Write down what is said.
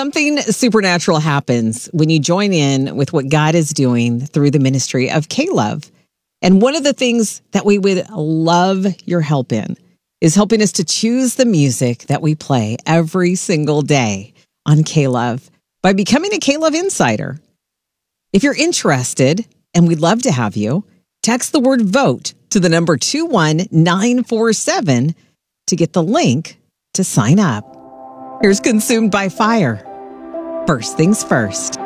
Something supernatural happens when you join in with what God is doing through the ministry of K-Love. And one of the things that we would love your help in is helping us to choose the music that we play every single day on K-Love by becoming a K-Love Insider. If you're interested, and we'd love to have you, text the word VOTE to the number 21947 to get the link to sign up. Here's Consumed by Fire. First things first.